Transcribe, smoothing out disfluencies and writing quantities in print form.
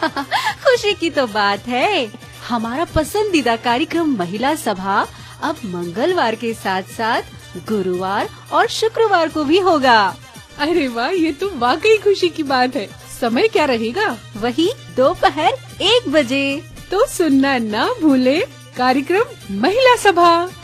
खुशी की तो बात है। हमारा पसंदीदा कार्यक्रम महिला सभा अब मंगलवार के साथ साथ गुरुवार और शुक्रवार को भी होगा। अरे वाह, ये तो वाकई खुशी की बात है। समय क्या रहेगा? वही दोपहर 1 बजे। तो सुनना ना भूले कार्यक्रम महिला सभा।